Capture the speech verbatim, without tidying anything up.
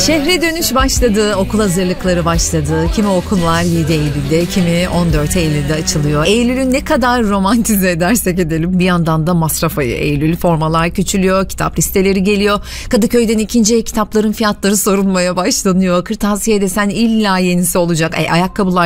Şehre dönüş başladı, okul hazırlıkları başladı. Kimi okullar yedi Eylül'de, kimi on dört Eylül'de açılıyor. Eylül'ü ne kadar romantize edersek edelim, bir yandan da masraf ayı Eylül. Formalar küçülüyor, kitap listeleri geliyor. Kadıköy'den ikinci el kitapların fiyatları sorulmaya başlanıyor. Kırtasiye desen illa yenisi olacak. Ay, ayakkabılar